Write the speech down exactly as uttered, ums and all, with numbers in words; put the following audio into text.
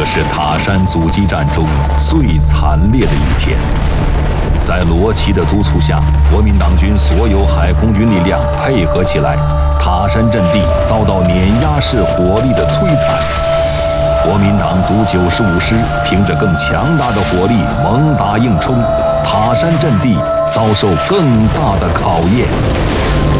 这是塔山阻击战中最惨烈的一天。在罗奇的督促下，国民党军所有海空军力量配合起来，塔山阵地遭到碾压式火力的摧残。国民党独九十五师凭着更强大的火力猛打硬冲，塔山阵地遭受更大的考验。